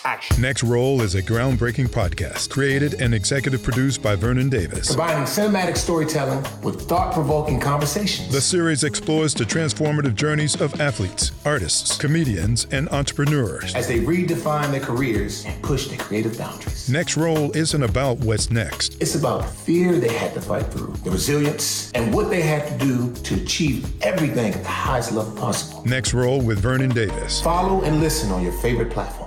action. Next Roll is a groundbreaking podcast created and executive produced by Vernon Davis. Combining cinematic storytelling with thought-provoking conversations. The series explores the transformative journeys of athletes, artists, comedians, and entrepreneurs as they redefine their careers and push their creative boundaries. Next Roll isn't about what's next. It's about the fear they had to fight through, the resilience, and what they had to do to achieve everything at the highest level possible. Next Roll with Vernon Davis. Follow and listen on your favorite platform.